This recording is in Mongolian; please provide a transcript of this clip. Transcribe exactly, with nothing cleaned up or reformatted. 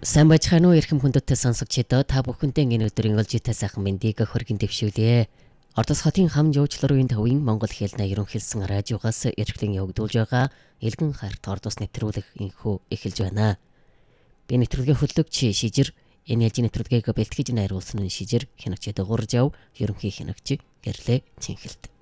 Сайн бajхаан уу эрхэм хүндэт сонсогчдоо та бүхэндээ энэ өдрийн олжитай сайхан мэндийг хүргэн дэвшүүлье. Ордос хотын хам жуулчлалын төвийн Монгол хэлний ерөнхийлсөн радиогоос эрхлэн явагдуулж байгаа Элгэн хайрт ордос нэвтрүүлэг инхүү эхэлж байна. Би нэвтрүүлгийн хөтлөгч Шижир энэ ээлжийн нэвтрүүлгийг бэлтгэж найруулсан нь Шижир хянагч Дагууржав ерөнхий хянагч Гэрлээ Цэнхэлт.